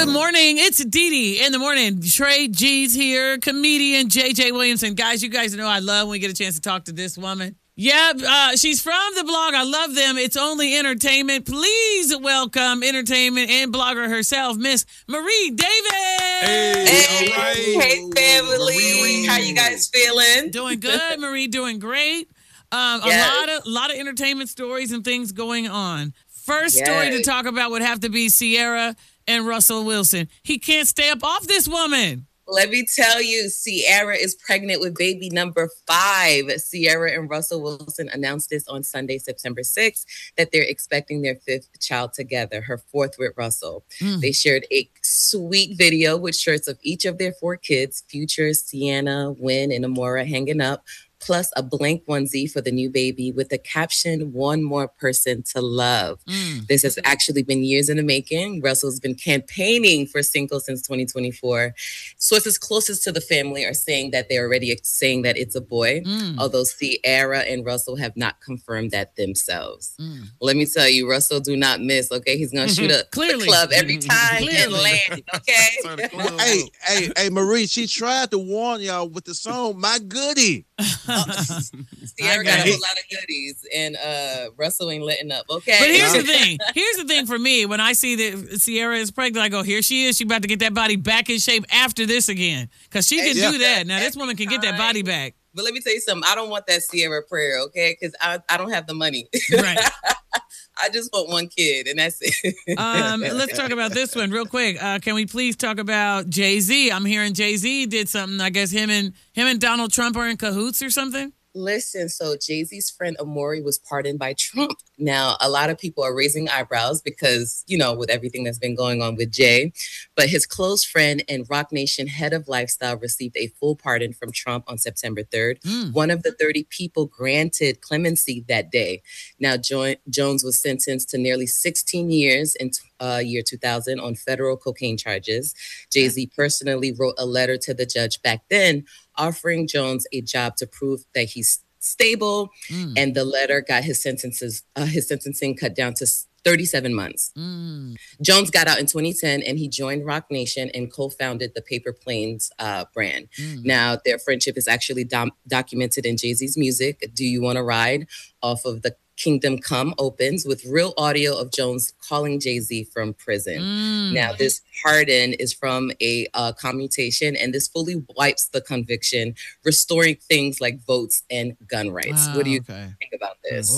Good morning. It's Dee Dee in the morning. Trey G's here, comedian JJ Williamson. Guys, you guys know I love when we get a chance to talk to this woman. Yeah, she's from the blog. I love them. It's Only Entertainment. Please welcome entertainment and blogger herself, Miss Marie Davis. Hey, all right. Hey, family. How you guys feeling? Doing good, Marie. Doing great. Yes. A lot of entertainment stories and things going on. First story to talk about would have to be Ciara and Russell Wilson. He can't stay up off this woman. Let me tell you, Ciara is pregnant with baby number 5. Ciara and Russell Wilson announced this on Sunday, September 6th, that they're expecting their 5th child together, her 4th with Russell. They shared a sweet video with shirts of each of their 4 kids, Future, Sienna, Wynn, and Amora, hanging up, plus a blank onesie for the new baby with the caption, "One more person to love." This has actually been years in the making. Russell's been campaigning for single since 2024. Sources closest to the family are saying that they're already saying that it's a boy, although Ciara and Russell have not confirmed that themselves. Let me tell you, Russell do not miss, okay? He's going to shoot up the club every time and land, okay? Hey, Marie, she tried to warn y'all with the song, "My Goodie." Ciara got a whole lot of goodies, and Russell ain't letting up, okay? But here's the thing. Here's the thing for me. When I see that Ciara is pregnant, I go, here she is. She about to get that body back in shape after this again. Because she can do that. Now, this woman can get that body back. But let me tell you something. I don't want that Ciara prayer, okay? Because I don't have the money. Right. I just want one kid, and that's it. Let's talk about this one real quick. Can we please talk about Jay-Z? I'm hearing Jay-Z did something. I guess him and Donald Trump are in cahoots or something. Listen, so Jay-Z's friend Amaury was pardoned by Trump. Now, a lot of people are raising eyebrows because, you know, with everything that's been going on with Jay. But his close friend and Roc Nation head of lifestyle received a full pardon from Trump on September 3rd. One of the 30 people granted clemency that day. Now, Jones was sentenced to nearly 16 years in year 2000 on federal cocaine charges. Jay-Z personally wrote a letter to the judge back then offering Jones a job to prove that he's stable, and the letter got his sentencing cut down to 37 months. Jones got out in 2010, and he joined Roc Nation and co-founded the Paper Planes brand. Now, their friendship is actually documented in Jay-Z's music. "Do You Want to Ride?" off of the Kingdom Come opens with real audio of Jones calling Jay-Z from prison. Now, this pardon is from a commutation, and this fully wipes the conviction, restoring things like votes and gun rights. What do you think about this?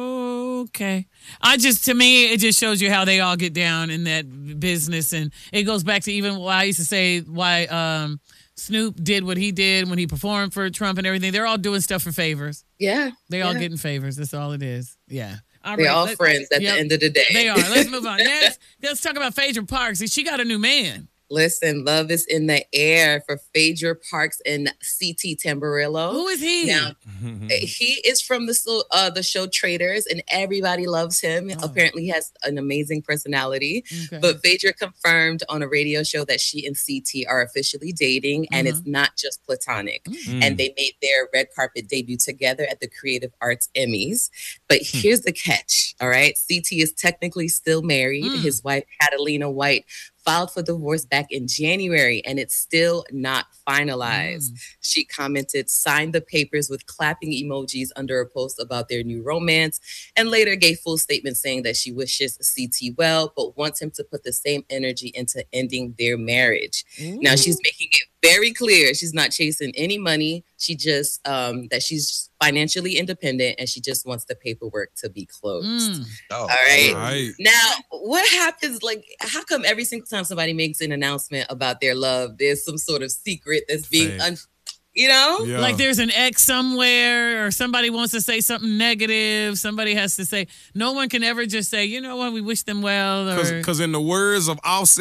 Okay. To me, it just shows you how they all get down in that business. And it goes back to even why I used to say why Snoop did what he did when he performed for Trump and everything. They're all doing stuff for favors. Yeah. They all getting favors. That's all it is. Yeah. They're all friends at the end of the day. They are. Let's move on. Next, let's talk about Phaedra Parks. She got a new man. Listen, love is in the air for Phaedra Parks and CT Tamburillo. Who is he? Now, he is from the show Traitors, and everybody loves him. Apparently, he has an amazing personality. But Phaedra confirmed on a radio show that she and CT are officially dating, and it's not just platonic. And they made their red carpet debut together at the Creative Arts Emmys. But here's the catch, all right? CT is technically still married. His wife, Catalina White, filed for divorce back in January, and it's still not finalized. She commented, signed the papers with clapping emojis under a post about their new romance, and later gave full statements saying that she wishes CT well, but wants him to put the same energy into ending their marriage. Now, she's making it very clear she's not chasing any money. She just, that she's financially independent, and she just wants the paperwork to be closed. All right. Now, what happens, like, how come every single time somebody makes an announcement about their love, there's some sort of secret that's being, like there's an ex somewhere, or somebody wants to say something negative. Somebody has to say, no one can ever just say, you know what, we wish them well. Because in the words of Offset,